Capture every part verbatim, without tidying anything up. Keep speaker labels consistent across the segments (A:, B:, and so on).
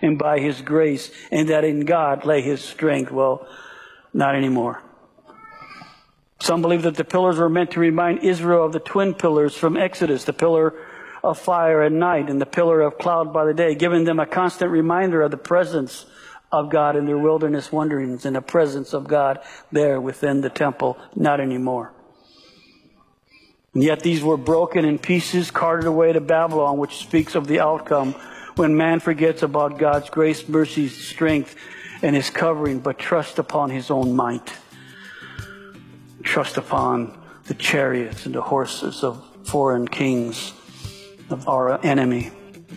A: and by his grace, and that in God lay his strength. Well, not anymore. Some believe that the pillars were meant to remind Israel of the twin pillars from Exodus, the pillar of fire at night and the pillar of cloud by the day, giving them a constant reminder of the presence of God in their wilderness wanderings and the presence of God there within the temple. Not anymore. And yet these were broken in pieces, carted away to Babylon, which speaks of the outcome when man forgets about God's grace, mercy, strength, and his covering, but trusts upon his own might. Trust upon the chariots and the horses of foreign kings, of our enemy.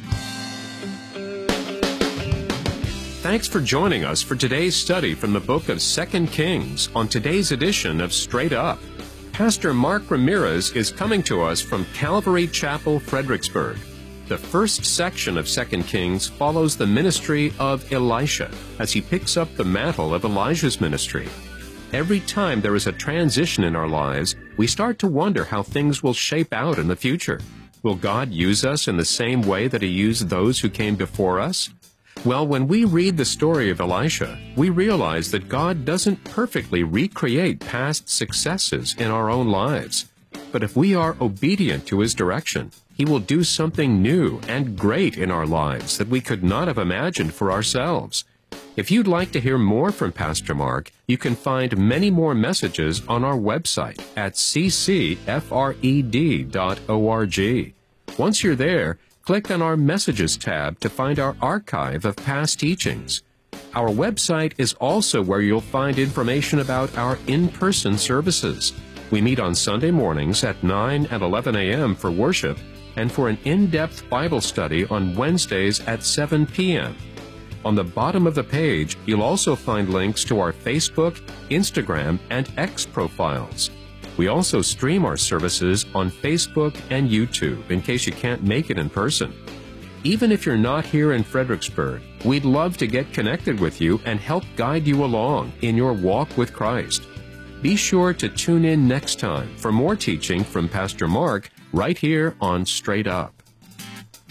B: Thanks for joining us for today's study from the book of Second Kings on today's edition of Straight Up. Pastor Mark Ramirez is coming to us from Calvary Chapel, Fredericksburg. The first section of Second Kings follows the ministry of Elisha as he picks up the mantle of Elijah's ministry. Every time there is a transition in our lives, we start to wonder how things will shape out in the future. Will God use us in the same way that he used those who came before us? Well, when we read the story of Elisha, we realize that God doesn't perfectly recreate past successes in our own lives. But if we are obedient to his direction, he will do something new and great in our lives that we could not have imagined for ourselves. If you'd like to hear more from Pastor Mark, you can find many more messages on our website at c c f r e d dot org. Once you're there, click on our Messages tab to find our archive of past teachings. Our website is also where you'll find information about our in-person services. We meet on Sunday mornings at nine and eleven a m for worship and for an in-depth Bible study on Wednesdays at seven p m On the bottom of the page, you'll also find links to our Facebook, Instagram, and X profiles. We also stream our services on Facebook and YouTube in case you can't make it in person. Even if you're not here in Fredericksburg, we'd love to get connected with you and help guide you along in your walk with Christ. Be sure to tune in next time for more teaching from Pastor Mark right here on Straight Up.